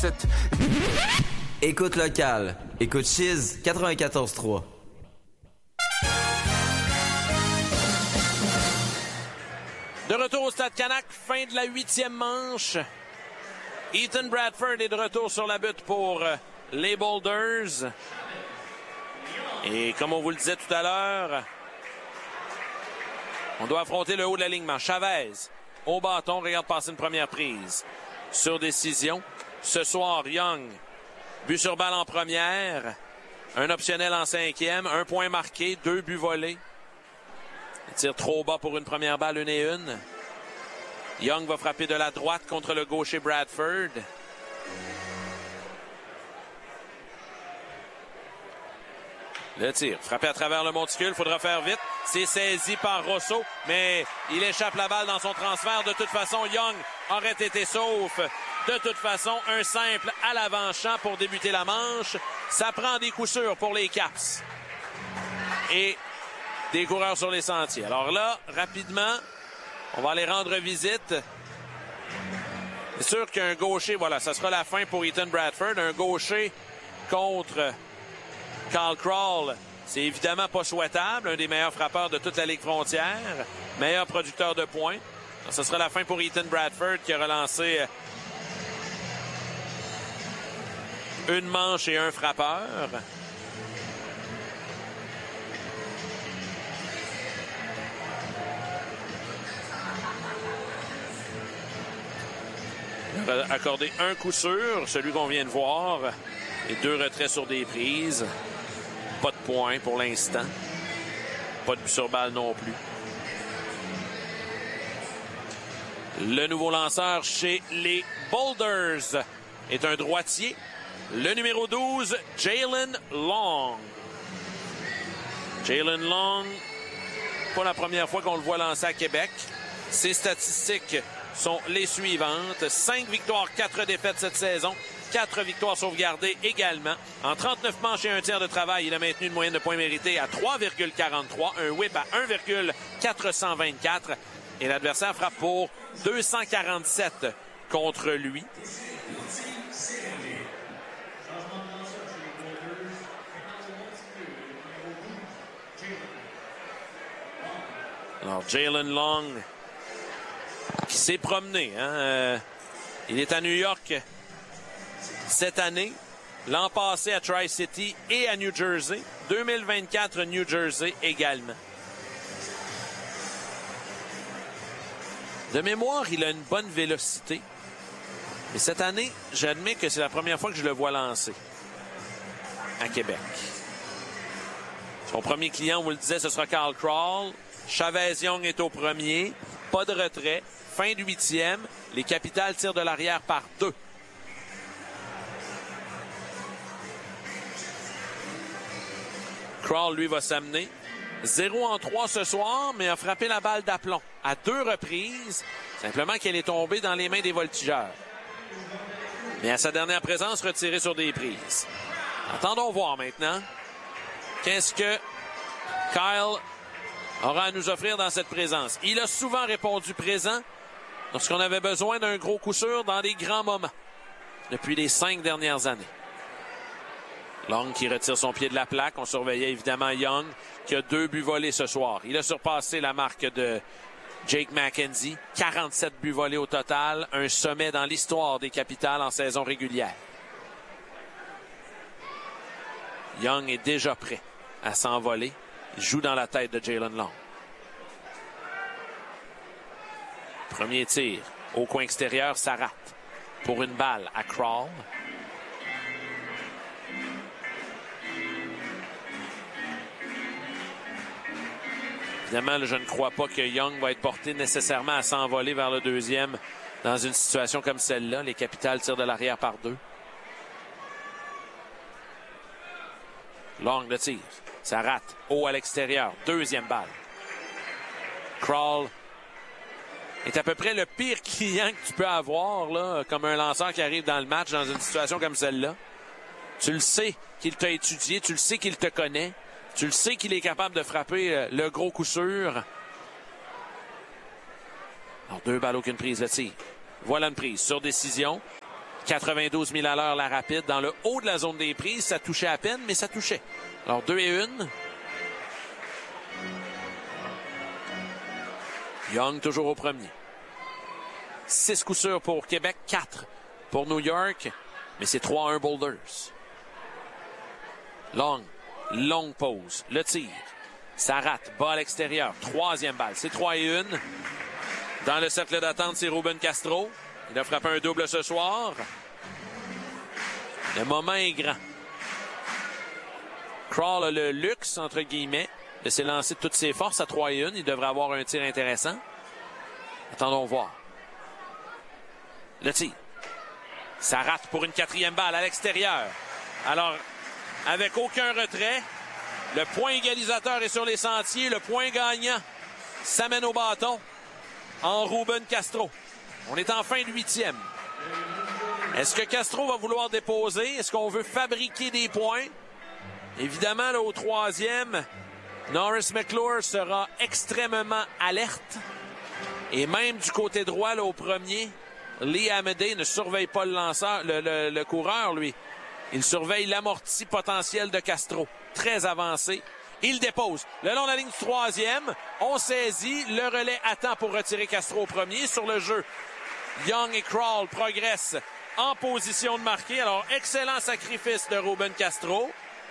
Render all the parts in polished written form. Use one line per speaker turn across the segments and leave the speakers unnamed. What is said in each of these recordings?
cette...
Écoute locale. Écoute Chiz 94.3.
De retour au Stade Canac, fin de la 8e manche. Ethan Bradford est de retour sur la butte pour les Boulders. Et comme on vous le disait tout à l'heure, on doit affronter le haut de l'alignement. Chavez au bâton, regarde passer une première prise. Sur décision. Ce soir, Young, but sur balle en première. Un optionnel en 5e. 1 point marqué, 2 buts volés. Il tire trop bas pour une première balle, 1-1. Young va frapper de la droite contre le gaucher Bradford. Le tir, frappé à travers le monticule, il faudra faire vite. C'est saisi par Rosso, mais il échappe la balle dans son transfert. De toute façon, Young aurait été sauf. De toute façon, un simple à l'avant-champ pour débuter la manche. Ça prend des coups sûrs pour les Caps. Et des coureurs sur les sentiers. Alors là, rapidement, on va aller rendre visite. C'est sûr qu'un gaucher, voilà, ça sera la fin pour Ethan Bradford. Un gaucher contre Carl Crawl, c'est évidemment pas souhaitable. Un des meilleurs frappeurs de toute la Ligue frontière. Meilleur producteur de points. Alors, ça sera la fin pour Ethan Bradford qui a relancé une manche et un frappeur. Il a accordé un coup sûr, celui qu'on vient de voir, et 2 retraits sur des prises. Pas de points pour l'instant. Pas de but sur balle non plus. Le nouveau lanceur chez les Boulders est un droitier. Le numéro 12, Jalen Long. Jalen Long, pas la première fois qu'on le voit lancer à Québec. Ses statistiques sont les suivantes. 5 victoires, 4 défaites cette saison. 4 victoires sauvegardées également. En 39 manches et un tiers de travail, il a maintenu une moyenne de points mérités à 3,43, un whip à 1,424 et l'adversaire frappe pour 247 contre lui. Alors, Jalen Long qui s'est promené. Il est à New York cette année. L'an passé à Tri-City et à New Jersey. 2024, New Jersey également. De mémoire, il a une bonne vélocité. Mais cette année, j'admets que c'est la première fois que je le vois lancer à Québec. Son premier client, on vous le disait, ce sera Carl Crawl. Chavez Young est au premier. Pas de retrait. Fin du 8e. Les Capitals tirent de l'arrière par 2. Crawl, lui, va s'amener. 0 en 3 ce soir, mais a frappé la balle d'aplomb à 2 reprises. Simplement qu'elle est tombée dans les mains des voltigeurs. Mais à sa dernière présence, retirée sur des prises. Attendons voir maintenant. Qu'est-ce que Kyle aura à nous offrir dans cette présence? Il a souvent répondu présent lorsqu'on avait besoin d'un gros coup sûr dans des grands moments depuis les 5 dernières années. Long qui retire son pied de la plaque. On surveillait évidemment Young qui a 2 buts volés ce soir. Il a surpassé la marque de Jake McKenzie. 47 buts volés au total. Un sommet dans l'histoire des Capitals en saison régulière. Young est déjà prêt à s'envoler. Il joue dans la tête de Jalen Long. Premier tir au coin extérieur, ça rate. Pour une balle à Crawl. Évidemment, je ne crois pas que Young va être porté nécessairement à s'envoler vers le deuxième dans une situation comme celle-là. Les Capitals tirent de l'arrière par 2. Long le tire. Ça rate. Haut à l'extérieur. Deuxième balle. Crawl est à peu près le pire client que tu peux avoir, là, comme un lanceur qui arrive dans le match dans une situation comme celle-là. Tu le sais qu'il t'a étudié. Tu le sais qu'il te connaît. Tu le sais qu'il est capable de frapper le gros coup sûr. Alors, 2 balles, aucune prise, le tir. Voilà une prise sur décision. 92 000 à l'heure la rapide. Dans le haut de la zone des prises, ça touchait à peine, mais ça touchait. Alors 2-1. Young toujours au premier. 6 coups sûrs pour Québec, 4 pour New York, mais c'est 3-1 Boulders. Long, longue pause, le tir, ça rate, bas à l'extérieur, 3e balle, c'est 3-1. Dans le cercle d'attente, c'est Ruben Castro. Il a frappé un double ce soir. Le moment est grand. Crawl a le luxe, entre guillemets, de s'élancer de toutes ses forces à 3-1. Il devrait avoir un tir intéressant. Attendons voir. Le tir. Ça rate pour une 4e balle à l'extérieur. Alors, avec aucun retrait, le point égalisateur est sur les sentiers. Le point gagnant s'amène au bâton en Ruben Castro. On est en fin de 8e. Est-ce que Castro va vouloir déposer? Est-ce qu'on veut fabriquer des points? Évidemment, là, au 3e, Norris McClure sera extrêmement alerte. Et même du côté droit, là, au premier, Lee Amédée ne surveille pas le lanceur, le coureur, lui. Il surveille l'amorti potentiel de Castro. Très avancé. Il dépose. Le long de la ligne du 3e, on saisit. Le relais attend pour retirer Castro au premier. Sur le jeu, Young et Crawl progressent en position de marquer. Alors, excellent sacrifice de Ruben Castro.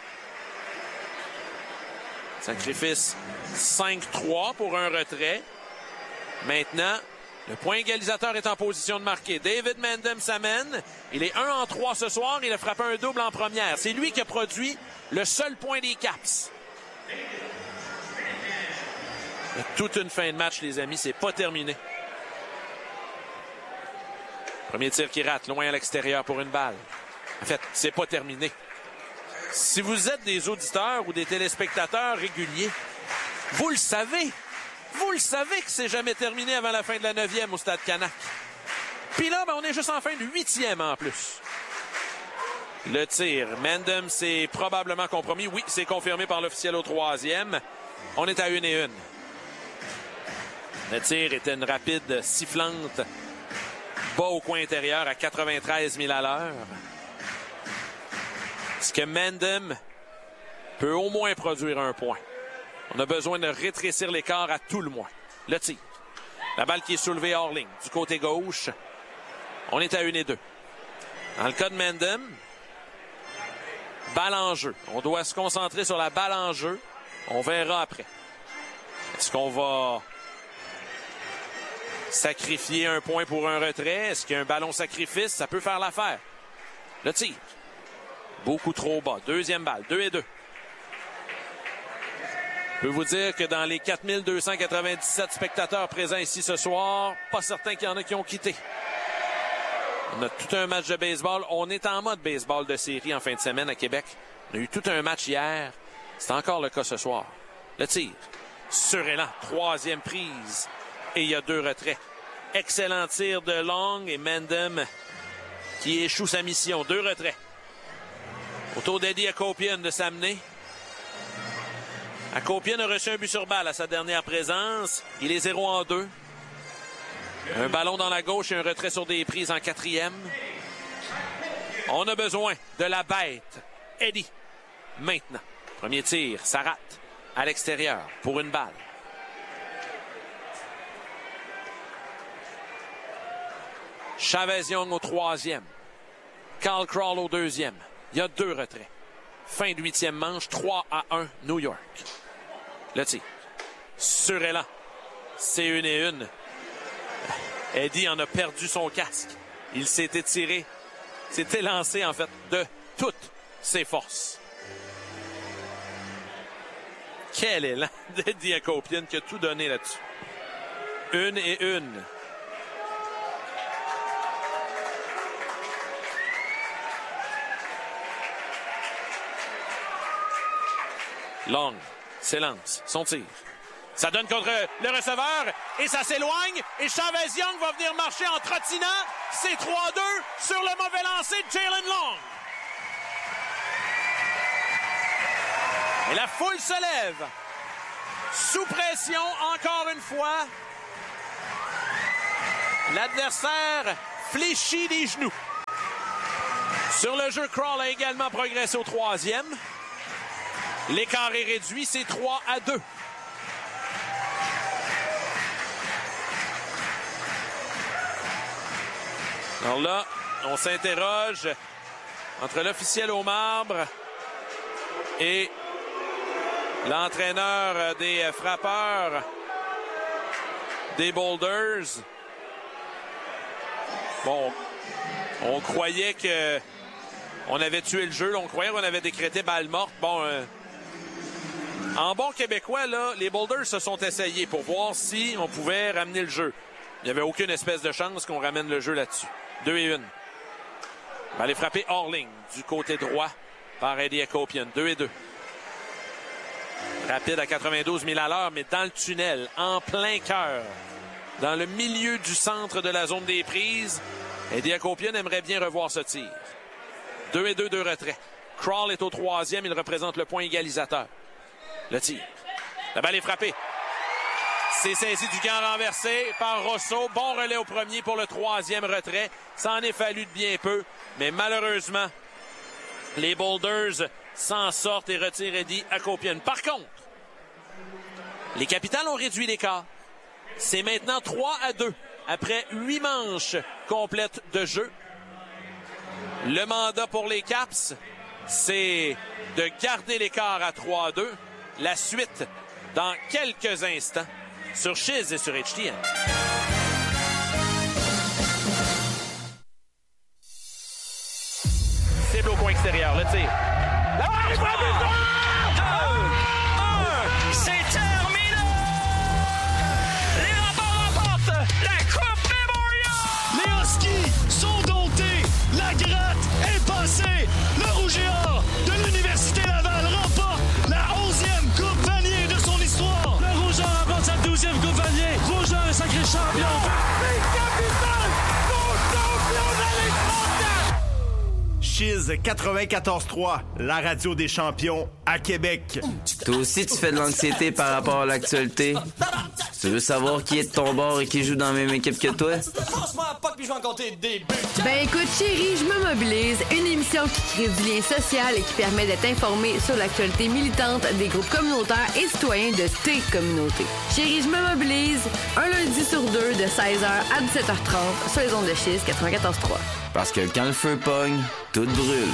Sacrifice 5-3 pour un retrait. Maintenant, le point égalisateur est en position de marquer. David Mandem s'amène. Il est 1-3 ce soir. Il a frappé un double en première. C'est lui qui a produit le seul point des Caps. Il y a toute une fin de match, les amis. C'est pas terminé. Premier tir qui rate, loin à l'extérieur pour une balle. En fait, c'est pas terminé. Si vous êtes des auditeurs ou des téléspectateurs réguliers, vous le savez. Vous le savez que c'est jamais terminé avant la fin de la 9e au Stade Canac. Puis là, on est juste en fin de 8e en plus. Le tir. Mandem s'est probablement compromis. Oui, c'est confirmé par l'officiel au 3e. On est à 1-1. Le tir était une rapide sifflante. Bas au coin intérieur à 93 000 à l'heure. Est-ce que Mandem peut au moins produire un point? On a besoin de rétrécir l'écart à tout le moins. Le tir. La balle qui est soulevée hors ligne. Du côté gauche, on est à 1-2. Dans le cas de Mandem, balle en jeu. On doit se concentrer sur la balle en jeu. On verra après. Est-ce qu'on va sacrifier un point pour un retrait? Est-ce qu'il y a un ballon sacrifice? Ça peut faire l'affaire. Le tir. Beaucoup trop bas. 2e balle. 2-2. Je peux vous dire que dans les 4297 spectateurs présents ici ce soir, pas certain qu'il y en a qui ont quitté. On a tout un match de baseball. On est en mode baseball de série en fin de semaine à Québec. On a eu tout un match hier. C'est encore le cas ce soir. Le tir. Surélan. 3e prise. Et il y a 2 retraits. Excellent tir de Long et Mandem qui échoue sa mission. 2 retraits. Autour d'Eddie Akopian de s'amener. Akopian a reçu un but sur balle à sa dernière présence. Il est 0-2. Un ballon dans la gauche et un retrait sur des prises en 4e. On a besoin de la bête. Eddie. Maintenant. Premier tir. Ça rate. À l'extérieur. Pour une balle. Chavez Young au 3e. Carl Crawl au 2e. Il y a 2 retraits. Fin de 8e manche, 3-1, New York. Le tir. Surélan. C'est 1-1. Eddie en a perdu son casque. Il s'est étiré. S'est élancé, en fait, de toutes ses forces. Quel élan d'Eddie Akopian qui a tout donné là-dessus. 1-1. Long s'élance, son tir. Ça donne contre le receveur et ça s'éloigne. Et Chavez Young va venir marcher en trottinant. C'est 3-2 sur le mauvais lancer de Jalen Long. Et la foule se lève. Sous pression, encore une fois. L'adversaire fléchit des genoux. Sur le jeu, Crawl a également progressé au 3e. L'écart est réduit, c'est 3-2. Alors là, on s'interroge entre l'officiel au marbre et l'entraîneur des frappeurs des Boulders. Bon, on croyait que on avait tué le jeu, là, on croyait qu'on avait décrété balle morte. Bon, en bon québécois, là, les Boulders se sont essayés pour voir si on pouvait ramener le jeu. Il n'y avait aucune espèce de chance qu'on ramène le jeu là-dessus. 2-1. Va aller frapper hors ligne du côté droit par Eddie Akopian. 2-2. Rapide à 92 000 à l'heure, mais dans le tunnel, en plein cœur, dans le milieu du centre de la zone des prises. Eddie Akopian aimerait bien revoir ce tir. 2-2 de retrait. Crawl est au 3e, il représente le point égalisateur. Le tir. La balle est frappée. C'est saisi du gant renversé par Rosso. Bon relais au premier pour le 3e retrait. Ça en est fallu de bien peu, mais malheureusement, les Boulders s'en sortent et retirent Eddie Akopian. Par contre, les Capitals ont réduit l'écart. C'est maintenant 3-2 après 8 manches complètes de jeu. Le mandat pour les Caps, c'est de garder l'écart à 3-2. La suite, dans quelques instants, sur Chiz et sur HTN. Cible au coin extérieur, le tir.
C'est terminé! Les Raptors remportent la Coupe Memorial!
Les Huskies sont domptés. La gratte est passée. Le Rouge et Or de l'Université Laval remporte la 11e Coupe Vanier de son histoire. Le Rouge et Or remporte sa 12e Coupe Vanier. Rouge et Or est sacré champion.
Les Capitals sont champions de l'État!
Chiz 94.3, la radio des champions à Québec.
Toi aussi, tu fais de l'anxiété par rapport à l'actualité? Tu veux savoir qui est de ton bord et qui joue dans la même équipe que toi?
Passe-moi pas que puis je vais en compter des buts.
Ben écoute, chérie, je me mobilise. Une émission qui crée du lien social et qui permet d'être informé sur l'actualité militante des groupes communautaires et citoyens de tes communautés. Chérie, je me mobilise. Un lundi sur deux de 16h à 17h30 sur les ondes de Chiz 94.3.
Parce que quand le feu pogne, tout brûle.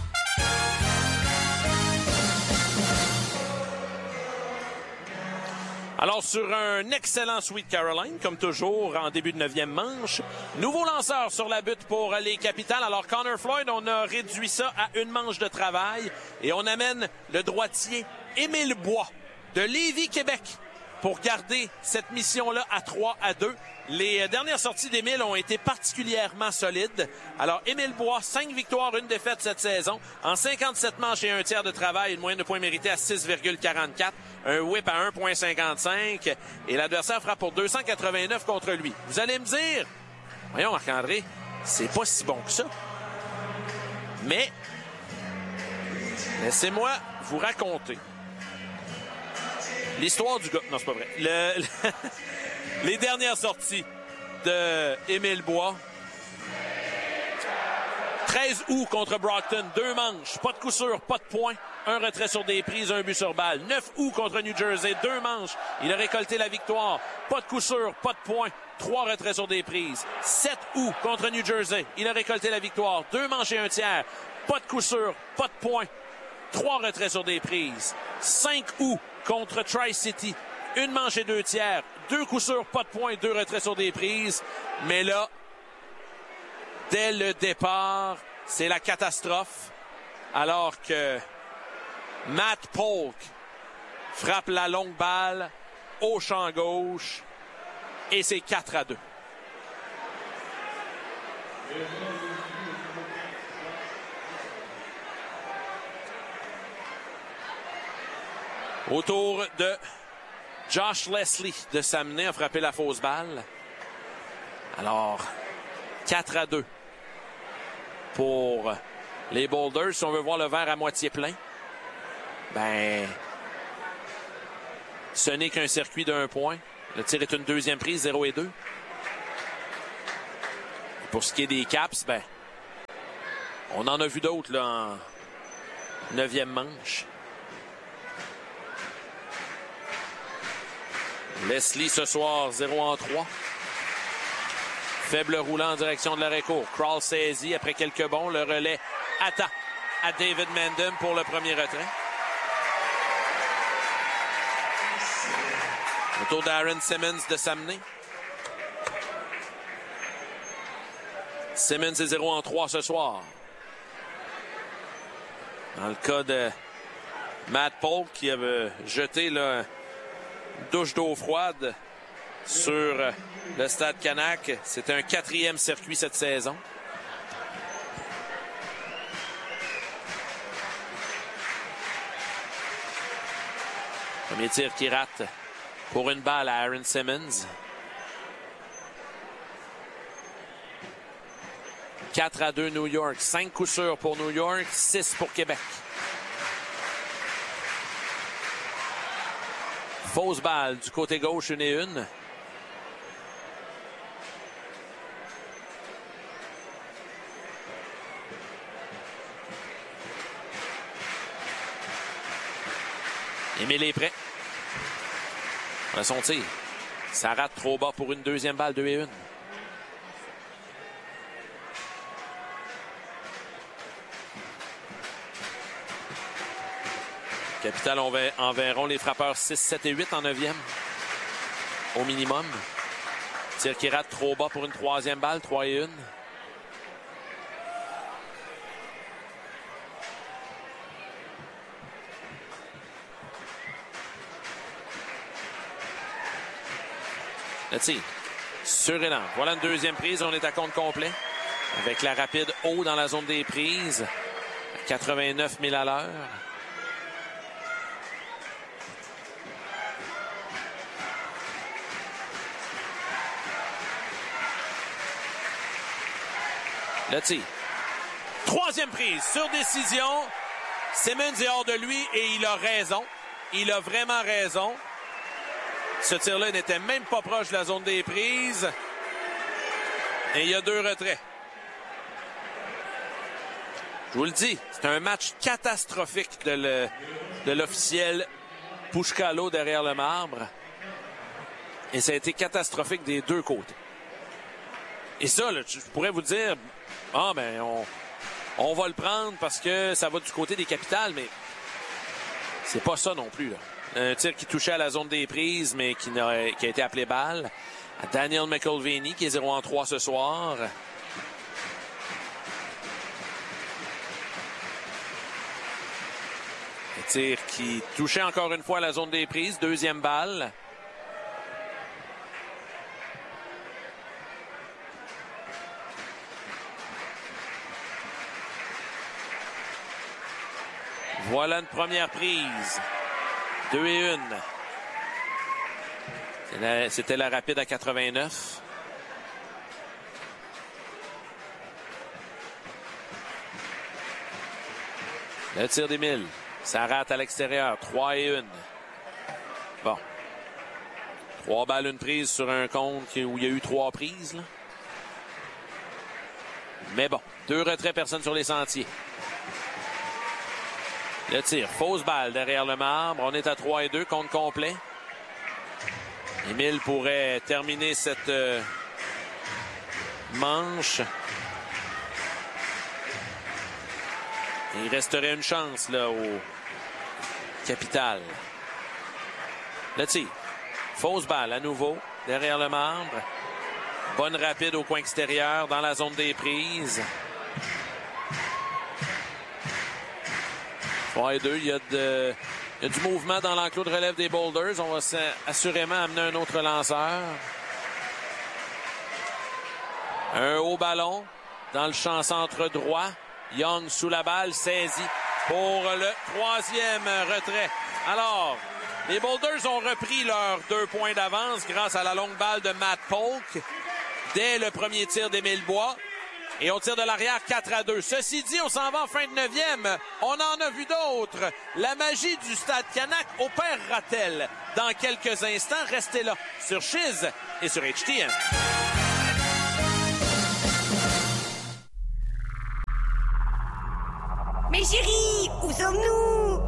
Alors, sur un excellent Sweet Caroline, comme toujours, en début de 9e manche. Nouveau lanceur sur la butte pour les Capitals. Alors, Connor Floyd, on a réduit ça à une manche de travail. Et on amène le droitier Émile Bois de Lévis, Québec, pour garder cette mission-là à 3-2. Les dernières sorties d'Émile ont été particulièrement solides. Alors, Émile Bois, 5 victoires, 1 défaite cette saison. En 57 manches et un tiers de travail, une moyenne de points mérités à 6,44. Un whip à 1,55. Et l'adversaire frappe pour 289 contre lui. Vous allez me dire, voyons Marc-André, c'est pas si bon que ça. Mais, laissez-moi vous raconter l'histoire du gars. Non, c'est pas vrai. Les dernières sorties de Émile Bois. 13 août contre Brockton, 2 manches, pas de coup sûr, pas de points, un retrait sur des prises, un but sur balle. 9 août contre New Jersey, 2 manches, il a récolté la victoire, pas de coup sûr, pas de points, 3 retraits sur des prises. 7 août contre New Jersey, il a récolté la victoire, 2 manches et un tiers, pas de coup sûr, pas de points, 3 retraits sur des prises. 5 août contre Tri-City, 1 manche et 2 tiers, 2 coups sûrs, pas de points, 2 retraits sur des prises. Mais là, dès le départ, c'est la catastrophe. Alors que Matt Polk frappe la longue balle au champ gauche et c'est 4-2. Autour de Josh Leslie de s'amener à frapper la fausse balle. Alors, 4-2 pour les Boulders. Si on veut voir le verre à moitié plein, ben, ce n'est qu'un circuit d'un point. Le tir est une deuxième prise, 0-2. Pour ce qui est des Caps, ben, On en a vu d'autres là en 9e manche. Leslie ce soir, 0-3. Faible roulant en direction de l'arrêt-court. Krall saisit après quelques bons. Le relais attend à David Mandem pour le premier retrait. Au tour d'Aaron Simmons de s'amener. Simmons est 0-3 ce soir. Dans le cas de Matt Polk qui avait jeté là, une douche d'eau froide sur le Stade Canac. C'était un 4e circuit cette saison. Premier tir qui rate pour une balle à Aaron Simmons. 4-2 New York. 5 coups sûrs pour New York, 6 pour Québec. Fausse balle du côté gauche, une et une. Émile est prêt. À son tir. Ça rate trop bas pour une deuxième balle, 2 et 1. Capital enverront les frappeurs 6, 7 et 8 en 9e. Au minimum. Tir qui rate trop bas pour une troisième balle, 3 et 1. Le tir. Sur et lent. Voilà une deuxième prise. On est à compte complet. Avec la rapide haut dans la zone des prises. 89 000 à l'heure. Le tir. Troisième prise sur décision. Simmons est hors de lui et il a raison. Il a vraiment raison. Ce tir-là n'était même pas proche de la zone des prises. Et il y a 2 retraits. Je vous le dis, c'est un match catastrophique de l'officiel Pushkalo derrière le marbre. Et ça a été catastrophique des deux côtés. Et ça, là, je pourrais vous dire, on va le prendre parce que ça va du côté des Capitales, mais c'est pas ça non plus, là. Un tir qui touchait à la zone des prises, mais qui a été appelé balle. À Daniel McElvaney, qui est 0-3 ce soir. Un tir qui touchait encore une fois à la zone des prises. Deuxième balle. Voilà une première prise. 2 et 1. C'était la rapide à 89. Le tir d'Émile. Ça rate à l'extérieur. 3 et 1. Bon. 3 balles, une prise sur un compte où il y a eu 3 prises, là. Mais bon. 2 retraits, personne sur les sentiers. Le tir, fausse balle derrière le marbre. On est à 3 et 2, compte complet. Émile pourrait terminer cette manche. Il resterait une chance là au Capital. Le tir, fausse balle à nouveau derrière le marbre. Bonne rapide au coin extérieur dans la zone des prises. 3 et 2, il y a du mouvement dans l'enclos de relève des Boulders. On va assurément amener un autre lanceur. Un haut ballon dans le champ centre droit. Young sous la balle, saisi pour le 3e retrait. Alors, les Boulders ont repris leurs 2 points d'avance grâce à la longue balle de Matt Polk dès le premier tir d'Émile Bois. Et on tire de l'arrière 4-2. Ceci dit, on s'en va en fin de 9e. On en a vu d'autres. La magie du Stade Canac opérera-t-elle dans quelques instants? Restez là sur Chiz et sur HTM.
Mais chérie, où ça?